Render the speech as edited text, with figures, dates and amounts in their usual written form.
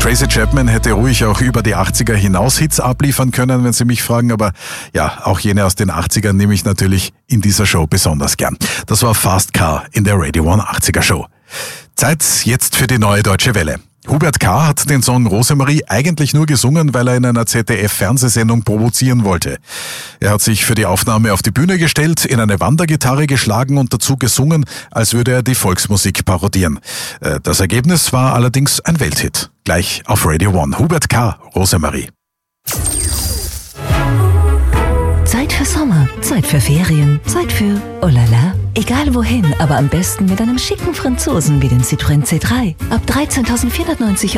Tracy Chapman hätte ruhig auch über die 80er hinaus Hits abliefern können, wenn Sie mich fragen, aber ja, auch jene aus den 80ern nehme ich natürlich in dieser Show besonders gern. Das war Fast Car in der Radio One 80er Show. Zeit jetzt für die neue Deutsche Welle. Hubert K. hat den Song Rosemarie eigentlich nur gesungen, weil er in einer ZDF-Fernsehsendung provozieren wollte. Er hat sich für die Aufnahme auf die Bühne gestellt, in eine Wandergitarre geschlagen und dazu gesungen, als würde er die Volksmusik parodieren. Das Ergebnis war allerdings ein Welthit. Gleich auf Radio One. Hubert K. Rosemarie. Zeit für Sommer, Zeit für Ferien, Zeit für oh la la. Egal wohin, aber am besten mit einem schicken Franzosen wie den Citroën C3. Ab 13.490